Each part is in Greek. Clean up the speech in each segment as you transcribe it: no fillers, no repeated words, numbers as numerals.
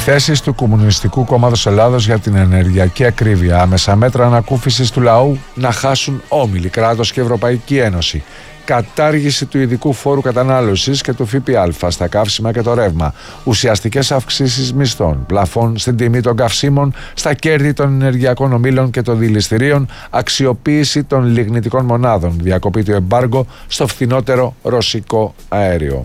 θέσεις του Κομμουνιστικού Κόμματος Ελλάδος για την ενεργειακή ακρίβεια. Άμεσα μέτρα ανακούφισης του λαού να χάσουν όμιλοι, κράτος και Ευρωπαϊκή Ένωση. Κατάργηση του ειδικού φόρου κατανάλωσης και του ΦΠΑ στα καύσιμα και το ρεύμα. Ουσιαστικές αυξήσεις μισθών. Πλαφών στην τιμή των καυσίμων, στα κέρδη των ενεργειακών ομίλων και των δηληστηρίων. Αξιοποίηση των λιγνητικών μονάδων. Διακοπή του εμπάργκο στο φθηνότερο ρωσικό αέριο.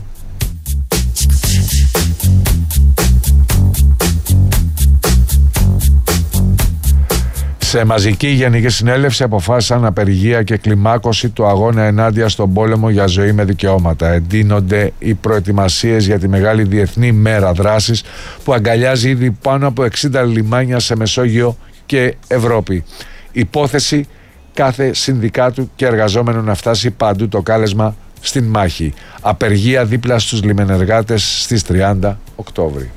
Σε μαζική γενική συνέλευση αποφάσισαν απεργία και κλιμάκωση του αγώνα ενάντια στον πόλεμο για ζωή με δικαιώματα. Εντείνονται οι προετοιμασίες για τη μεγάλη διεθνή μέρα δράσης που αγκαλιάζει ήδη πάνω από 60 λιμάνια σε Μεσόγειο και Ευρώπη. Υπόθεση κάθε συνδικάτου και εργαζόμενου να φτάσει παντού το κάλεσμα στην μάχη. Απεργία δίπλα στους λιμενεργάτες στις 30 Οκτώβρη.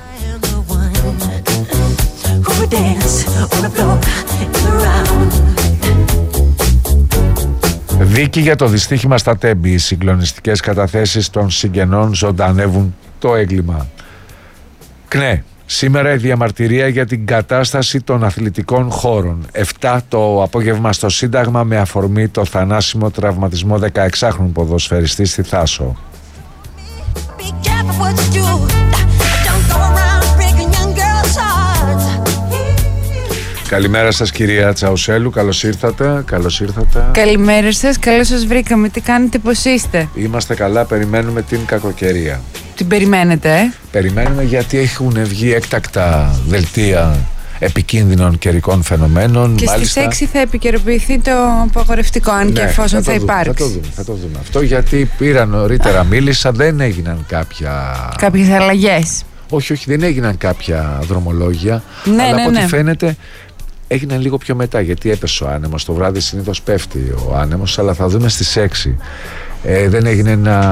Δίκη για το δυστύχημα στα Τέμπη. Οι συγκλονιστικές καταθέσεις των συγγενών ζωντανεύουν το έγκλημα. ΚΝΕ. Σήμερα η διαμαρτυρία για την κατάσταση των αθλητικών χώρων. 7 το απόγευμα στο Σύνταγμα με αφορμή το θανάσιμο τραυματισμό 16χρονου ποδοσφαιριστή στη Θάσο. Καλημέρα σας κυρία Τσαουσέλου, καλώς ήρθατε. Καλημέρα σας, καλώς σας βρήκαμε. Τι κάνετε, πώς είστε? Είμαστε καλά, περιμένουμε την κακοκαιρία. Την περιμένετε? Περιμένουμε γιατί έχουν βγει έκτακτα δελτία επικίνδυνων καιρικών φαινομένων. Και μάλιστα στις 6 θα επικαιροποιηθεί το απαγορευτικό, αν και εφόσον θα υπάρξει. Θα το δούμε αυτό, γιατί πήρα νωρίτερα, μίλησα, δεν έγιναν κάποιες αλλαγές. Όχι, δεν έγιναν κάποια δρομολόγια, αλλά από ό,τι φαίνεται έγιναν λίγο πιο μετά, γιατί έπεσε ο άνεμος. Το βράδυ συνήθως πέφτει ο άνεμος, αλλά θα δούμε στις 6. Δεν έγινε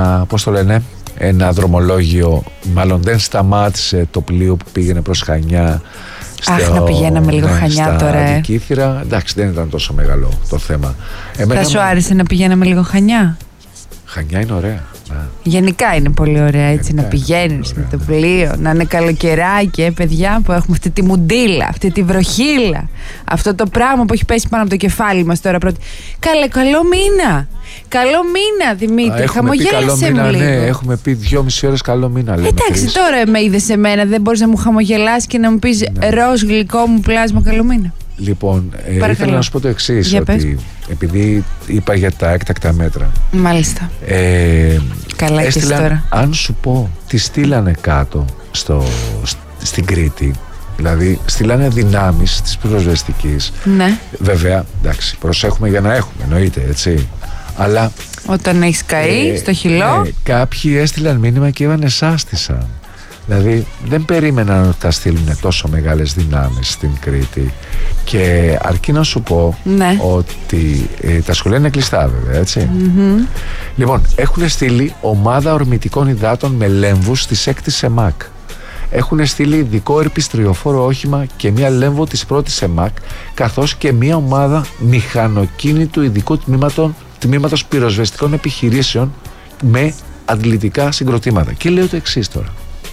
ένα δρομολόγιο, μάλλον δεν σταμάτησε το πλοίο που πήγαινε προς Χανιά. Να πηγαίναμε λίγο Χανιά τώρα. Κύθυρα. Εντάξει, δεν ήταν τόσο μεγάλο το θέμα. Θα σου άρεσε να πηγαίναμε λίγο Χανιά? Χανιά είναι ωραία. Γενικά είναι πολύ ωραία, έτσι, να πηγαίνεις με το πλοίο, να είναι καλοκαιράκι, παιδιά, που έχουμε αυτή τη μουντίλα, αυτή τη βροχίλα, αυτό το πράγμα που έχει πέσει πάνω από το κεφάλι μας τώρα πρώτη. Καλό μήνα! Καλό μήνα, Δημήτρη, χαμογέλασε μου λίγο. Ναι, έχουμε πει 2,5 ώρες καλό μήνα, λέμε. Εντάξει, τώρα με είδες εμένα, δεν μπορείς να μου χαμογελάσεις και να μου πεις ροζ γλυκό μου πλάσμα καλό μήνα? Λοιπόν, ήθελα να σου πω το εξής, ότι επειδή είπα για τα έκτακτα μέτρα. Μάλιστα. Καλά και τώρα. Αν σου πω τι στείλανε κάτω στην Κρήτη, δηλαδή στείλανε δυνάμεις της πυροσβεστικής. Ναι. Βέβαια, εντάξει, προσέχουμε για να έχουμε, εννοείται, έτσι. Αλλά όταν έχεις καεί στο χυλό. Κάποιοι έστειλαν μήνυμα και είπαν εσάστησαν. Δηλαδή δεν περίμεναν ότι θα στείλουν τόσο μεγάλες δυνάμεις στην Κρήτη. Και αρκεί να σου πω ότι τα σχολεία είναι κλειστά, βέβαια, έτσι. Λοιπόν, έχουν στείλει ομάδα ορμητικών υδάτων με λέμβους της 6ης ΕΜΑΚ. Έχουν στείλει ειδικό ερπιστριοφόρο όχημα και μία λέμβο της 1ης ΕΜΑΚ, καθώς και μία ομάδα μηχανοκίνητου ειδικού τμήματος πυροσβεστικών επιχειρήσεων με αντλητικά συγκροτήματα. Και λέω το εξής τώρα.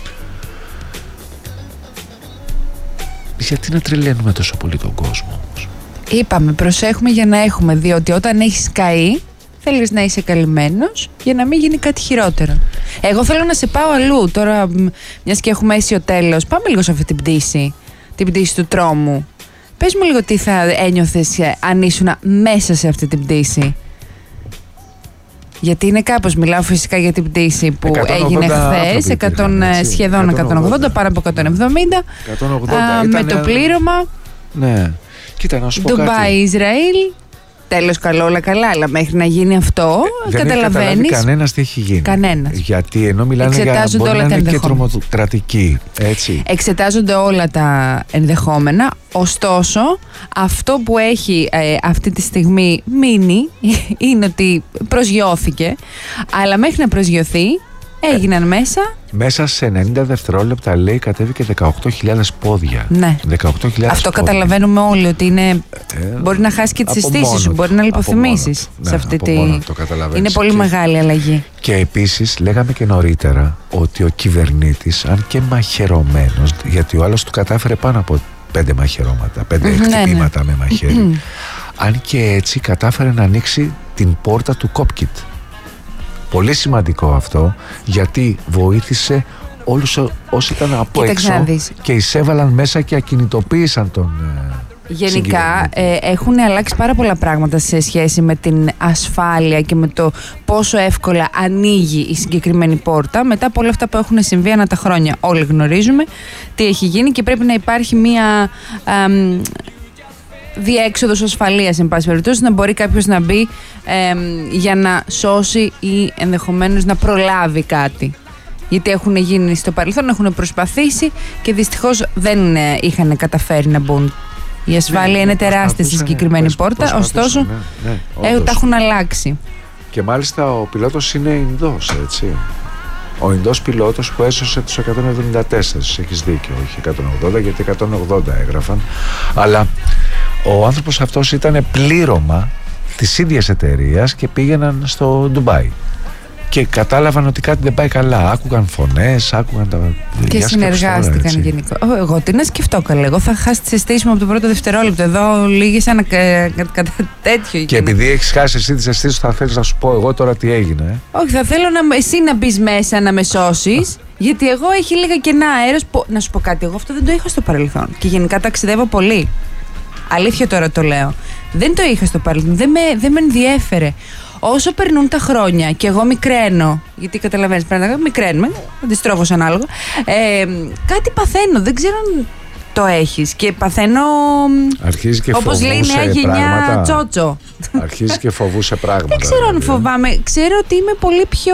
Γιατί να τρελαίνουμε τόσο πολύ τον κόσμο όμως? Είπαμε, προσέχουμε για να έχουμε, διότι όταν έχεις καεί θέλεις να είσαι καλυμμένος για να μην γίνει κάτι χειρότερο. Εγώ θέλω να σε πάω αλλού τώρα, μιας και έχουμε αίσιο τέλος. Πάμε λίγο σε αυτή την πτήση του τρόμου. Πες μου λίγο τι θα ένιωθες αν ήσουν μέσα σε αυτή την πτήση. Γιατί είναι κάπως, μιλάω φυσικά για την πτήση που έγινε χθες, σχεδόν 180, πάνω από 170, με το πλήρωμα. Ναι, κοίτα να σου πω κάτι. Ντουμπάι, Ισραήλ, τέλος καλό, όλα καλά, αλλά μέχρι να γίνει αυτό, καταλαβαίνεις. Δεν έχει κανένας τι έχει γίνει. Κανένας. Γιατί ενώ μιλάνε για μπορεί να είναι και τρομοκρατική, έτσι. Εξετάζονται όλα τα ενδεχόμενα, ωστόσο αυτό που έχει αυτή τη στιγμή μείνει είναι ότι προσγειώθηκε, αλλά μέχρι να προσγειωθεί έγιναν μέσα. Μέσα σε 90 δευτερόλεπτα, λέει, κατέβηκε 18.000 πόδια. Ναι. 18.000 Αυτό πόδια. καταλαβαίνουμε όλοι ότι είναι. Μπορεί να χάσει και τις αισθήσεις σου, μπορεί να λιποθυμήσεις σε αυτή τη. Είναι πολύ μεγάλη αλλαγή. Και επίσης, λέγαμε και νωρίτερα ότι ο κυβερνήτης, αν και μαχαιρωμένος, γιατί ο άλλος του κατάφερε πάνω από 5 μαχαιρώματα, 5 χτυπήματα με μαχαίρι, αν και έτσι κατάφερε να ανοίξει την πόρτα του κόπκιτ. Πολύ σημαντικό αυτό, γιατί βοήθησε όλους όσοι ήταν από έξω και εισέβαλαν μέσα και ακινητοποίησαν τον. Γενικά έχουν αλλάξει πάρα πολλά πράγματα σε σχέση με την ασφάλεια και με το πόσο εύκολα ανοίγει η συγκεκριμένη πόρτα μετά από όλα αυτά που έχουν συμβεί ανά τα χρόνια. Όλοι γνωρίζουμε τι έχει γίνει και πρέπει να υπάρχει μία διέξοδος ασφαλείας, εν πάση περιπτώσει, να μπορεί κάποιος να μπει για να σώσει ή ενδεχομένως να προλάβει κάτι. Γιατί έχουν γίνει στο παρελθόν, έχουν προσπαθήσει και δυστυχώς δεν είχαν καταφέρει να μπουν. Η ασφάλεια είναι τεράστια στη συγκεκριμένη πόρτα, ωστόσο τα έχουν αλλάξει. Και μάλιστα ο πιλότος είναι Ινδός, έτσι. Ο Ινδός πιλότος που έσωσε τους 174, έχεις δίκιο, όχι 180, γιατί 180 έγραφαν. Αλλά ο άνθρωπος αυτός ήταν πλήρωμα της ίδιας εταιρείας και πήγαιναν στο Ντουμπάι. Και κατάλαβαν ότι κάτι δεν πάει καλά. Άκουγαν φωνές, άκουγαν τα. Και συνεργάστηκαν γενικώ. Εγώ τι να σκεφτώ καλά. Εγώ θα χάσει τις αισθήσεις μου από το πρώτο δευτερόλεπτο. Εδώ λίγες κατά τέτοιο. Και επειδή έχεις χάσει εσύ τις αισθήσεις σου, θα θέλεις να σου πω εγώ τώρα τι έγινε. Όχι, θα θέλω εσύ να μπεις μέσα να με σώσεις. Γιατί εγώ έχει λίγα κενά αέρας. Να σου πω κάτι. Εγώ αυτό δεν το είχα στο παρελθόν. Και γενικά ταξιδεύω πολύ. Αλήθεια τώρα το λέω. Δεν το είχα στο παρελθόν. Δεν με ενδιέφερε. Όσο περνούν τα χρόνια και εγώ μικραίνω, γιατί καταλαβαίνεις, πρέπει να μικραίνουμε, αντιστρόφως ανάλογα, κάτι παθαίνω, δεν ξέρω αν το έχεις και παθαίνω, αρχίζει και όπως λέει η νέα γενιά, τσότσο. Αρχίζει και φοβούσε πράγματα. Δεν ξέρω αν φοβάμαι, ξέρω ότι είμαι πολύ πιο...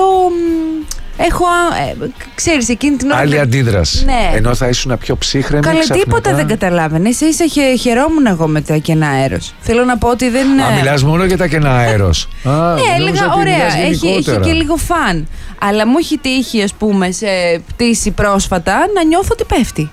Έχω, ξέρεις, εκείνη την ώρα. Άλλη αντίδραση. Ναι. Ενώ θα ήσουν πιο ψύχρεμη. Καλά, τίποτα δεν καταλάβαινε. Ίσα χαιρόμουν εγώ με τα κενά αέρος. Θέλω να πω ότι δεν. Μιλάς μόνο για τα κενά αέρος. Έλεγα ωραία. Έχει και λίγο φαν. Αλλά μου έχει τύχει, ας πούμε, σε πτήση πρόσφατα να νιώθω ότι πέφτει.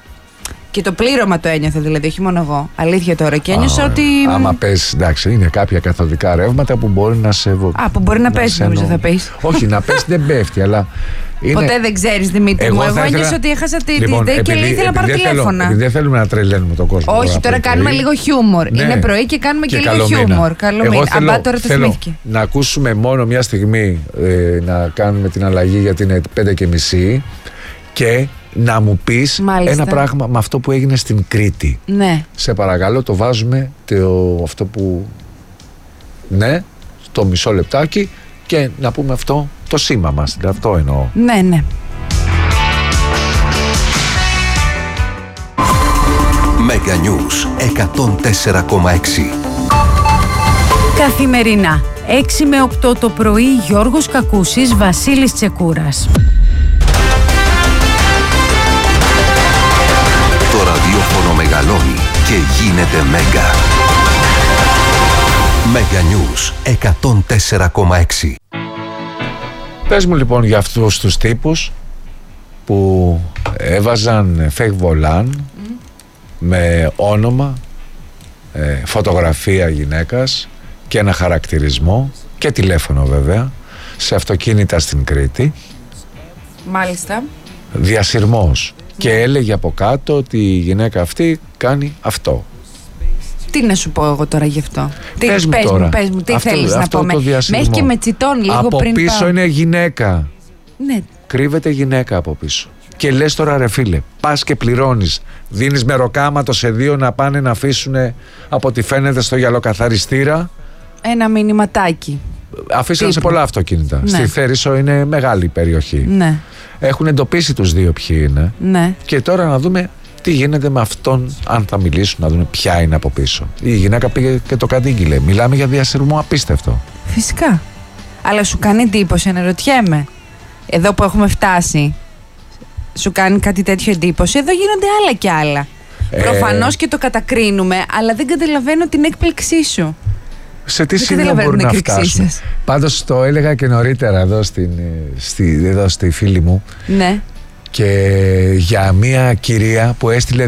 Και το πλήρωμα το ένιωθα, δηλαδή, όχι μόνο εγώ. Αλήθεια τώρα. Και ένιωσα ότι. Άμα πες, εντάξει, είναι κάποια καθοδικά ρεύματα που μπορεί να σε. Που μπορεί να πέσει, νομίζω θα πεις. Όχι, να πέσει δεν πέφτει, αλλά. Ποτέ δεν ξέρεις, Δημήτρη μου. Εγώ ένιωσα ότι έχασα τη ιδέα και ήθελα να πάρω τηλέφωνα. Επειδή δεν θέλουμε να τρελαίνουμε τον κόσμο. Όχι, τώρα κάνουμε λίγο χιούμορ. Είναι πρωί και κάνουμε και λίγο χιούμορ. Καλό μήνα. Αμπά, τώρα το θυμήθηκε. Να ακούσουμε μόνο μια στιγμή να κάνουμε την αλλαγή γιατί είναι 5:30 και να μου πεις ένα πράγμα με αυτό που έγινε στην Κρήτη. Ναι. Σε παρακαλώ, το βάζουμε αυτό που. Ναι, στο μισό λεπτάκι και να πούμε αυτό το σήμα μας. Αυτό εννοώ. Ναι, ναι. Mega News 104,6. Καθημερινά 6 με 8 το πρωί, Γιώργος Κακούσης, Βασίλης Τσεκούρας. Το ραδιόφωνο μεγαλώνει και γίνεται Μέγκα. Mega News 104,6. Πες μου λοιπόν για αυτούς τους τύπους που έβαζαν fake volant με όνομα, φωτογραφία γυναίκας και ένα χαρακτηρισμό και τηλέφωνο βέβαια σε αυτοκίνητα στην Κρήτη. Μάλιστα. Διασυρμός. Και έλεγε από κάτω ότι η γυναίκα αυτή κάνει αυτό. Τι να σου πω εγώ τώρα γι' αυτό. Πες μου, τι θέλεις να πω. Μέχρι και με τσιτώνει λίγο από πριν. Από πίσω είναι γυναίκα. Ναι. Κρύβεται γυναίκα από πίσω. Και λες τώρα, ρε φίλε, πας και πληρώνεις. Δίνεις μεροκάματο σε 2 να πάνε να αφήσουν από ό,τι φαίνεται στο γυαλοκαθαριστήρα. Ένα μηνυματάκι. Αφήσαν σε πολλά αυτοκίνητα. Ναι. Στη Θέρισο είναι μεγάλη περιοχή. Ναι. Έχουν εντοπίσει τους 2 ποιοι είναι. Ναι. Και τώρα να δούμε τι γίνεται με αυτόν, αν θα μιλήσουν, να δούμε ποια είναι από πίσω. Η γυναίκα πήγε και το κατήγγειλε. Μιλάμε για διασυρμό απίστευτο. Φυσικά. Αλλά σου κάνει εντύπωση, αναρωτιέμαι. Εδώ που έχουμε φτάσει, σου κάνει κάτι τέτοιο εντύπωση? Εδώ γίνονται άλλα κι άλλα. Προφανώς και το κατακρίνουμε, αλλά δεν καταλαβαίνω την έκπληξή σου. Σε τι σημείο μπορούν να φτάσουν. Πάντως το έλεγα και νωρίτερα εδώ, εδώ στη φίλη μου. Ναι. Και για μια κυρία που έστειλε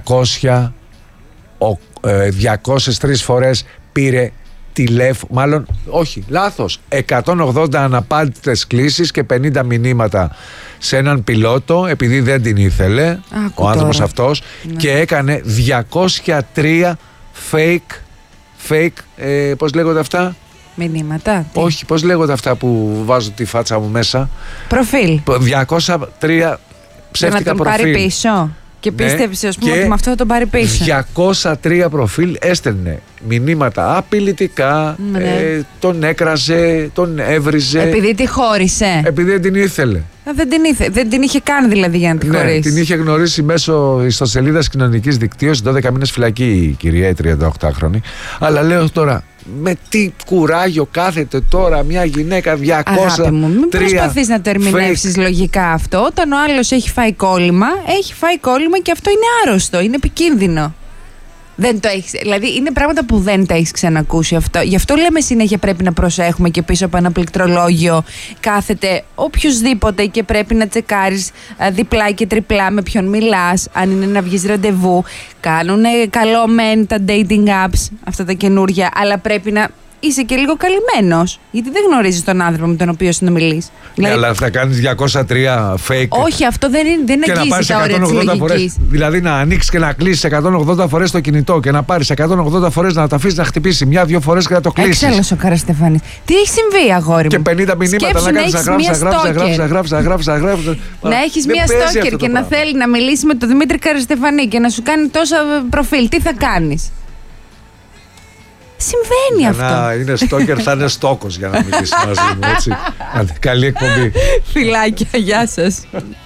203 φορές πήρε τηλέφωνο, μάλλον όχι, λάθος, 180 αναπάντητες κλήσεις και 50 μηνύματα σε έναν πιλότο επειδή δεν την ήθελε ο άνθρωπος αυτός, και έκανε 203 fake πώς λέγονται αυτά, μηνύματα. Όχι, πώς λέγονται αυτά που βάζω τη φάτσα μου μέσα, προφίλ. 203 ψεύτικα προφίλ. Να τον πάρει πίσω. Και πίστεψε, ότι με αυτό θα τον πάρει πίσω. 203 προφίλ έστελνε μηνύματα απειλητικά, τον έκραζε, τον έβριζε. Επειδή τη χώρισε. Επειδή δεν την ήθελε. Δεν την είχε καν δηλαδή για να τη χωρίσει. Την είχε γνωρίσει μέσω ιστοσελίδας κοινωνικής δικτύωσης, 12 μήνες φυλακή η κυρία, η 38χρονη. Αλλά λέω τώρα, με τι κουράγιο κάθεται τώρα μια γυναίκα 203. Αγάπη μου, μην προσπαθείς να το ερμηνεύσεις λογικά αυτό. Όταν ο άλλος έχει φάει κόλλημα, και αυτό είναι άρρωστο, είναι επικίνδυνο. Δεν το έχεις, δηλαδή είναι πράγματα που δεν τα έχεις ξανακούσει αυτό. Γι' αυτό λέμε συνέχεια πρέπει να προσέχουμε, και πίσω από ένα πληκτρολόγιο κάθεται οποιοσδήποτε και πρέπει να τσεκάρεις διπλά και τριπλά με ποιον μιλάς, αν είναι να βγεις ραντεβού. Κάνουν καλό μεν τα dating apps, αυτά τα καινούρια, αλλά πρέπει να είσαι και λίγο καλυμμένος, γιατί δεν γνωρίζεις τον άνθρωπο με τον οποίο συνομιλείς. Δηλαδή, αλλά θα κάνεις 203 fake. Όχι, αυτό δεν αγγίζει τα όρια της λογικής. Δηλαδή να ανοίξεις και να κλείσεις 180 φορές το κινητό και να πάρεις 180 φορές να τα αφήσεις να χτυπήσει μια-δυο φορές και να το κλείσεις. Έξαλλος ο Καραστεφάνης. Τι έχει συμβεί, αγόρι μου? Και 50 μηνύματα να κάνεις, να γράψεις. Να έχεις μια στόκερ και να θέλει να μιλήσει με τον Δημήτρη Καραστεφανή και να σου κάνει τόσα προφίλ. Τι θα κάνεις? Συμβαίνει αυτό. Να είναι στόκερ, θα είναι στόκος για να μιλήσει μαζί μου, έτσι. Καλή εκπομπή. Φιλάκια, γεια σας.